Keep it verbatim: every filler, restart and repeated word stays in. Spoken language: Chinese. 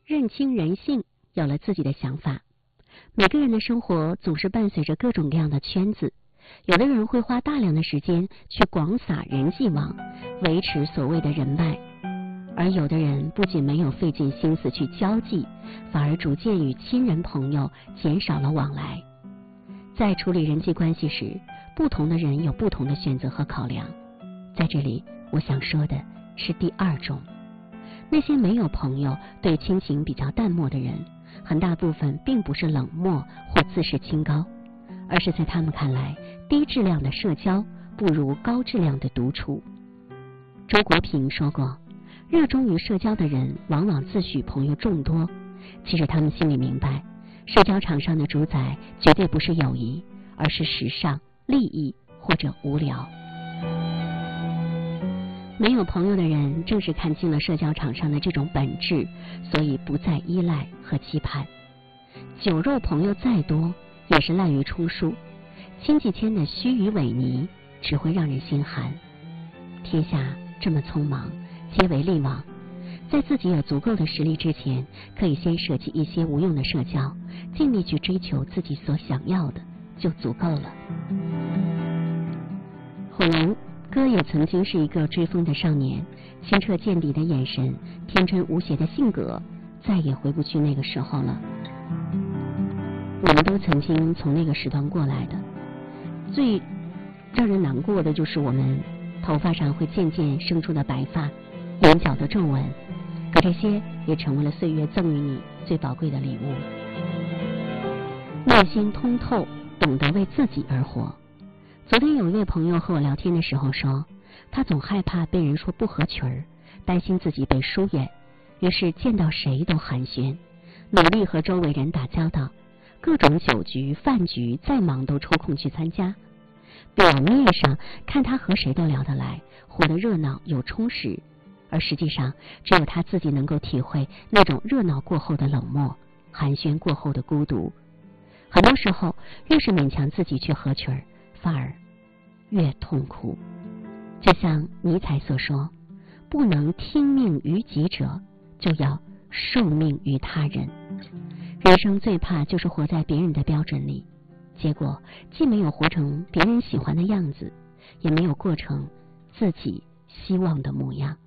认清人性，有了自己的想法。每个人的生活总是伴随着各种各样的圈子，有的人会花大量的时间去广撒人际网，维持所谓的人脉，而有的人不仅没有费尽心思去交际，反而逐渐与亲人朋友减少了往来。在处理人际关系时，不同的人有不同的选择和考量。在这里，我想说的是第二种，那些没有朋友、对亲情比较淡漠的人，很大部分并不是冷漠或自视清高，而是在他们看来，低质量的社交不如高质量的独处。周国平说过，热衷于社交的人往往自诩朋友众多，其实他们心里明白，社交场上的主宰绝对不是友谊，而是时尚、利益或者无聊。没有朋友的人正是看清了社交场上的这种本质，所以不再依赖和期盼。酒肉朋友再多，也是滥竽充数，亲戚间的虚与委蛇只会让人心寒。天下这么匆忙，皆为利往，在自己有足够的实力之前，可以先舍弃一些无用的社交，尽力去追求自己所想要的，就足够了。火龙哥也曾经是一个追风的少年，清澈见底的眼神，天真无邪的性格，再也回不去那个时候了。我们都曾经从那个时段过来的，最让人难过的就是我们头发上会渐渐生出的白发，眼角的皱纹，可这些也成为了岁月赠予你最宝贵的礼物。内心通透，懂得为自己而活。昨天有一位朋友和我聊天的时候说，他总害怕被人说不合群儿，担心自己被疏远，于是见到谁都寒暄，努力和周围人打交道，各种酒局饭局再忙都抽空去参加。表面上看他和谁都聊得来，活得热闹又充实，而实际上只有他自己能够体会那种热闹过后的冷漠，寒暄过后的孤独。很多时候越是勉强自己去合群儿，反而越痛苦。就像尼采所说，不能听命于己者，就要受命于他人。人生最怕就是活在别人的标准里，结果既没有活成别人喜欢的样子，也没有过成自己希望的模样。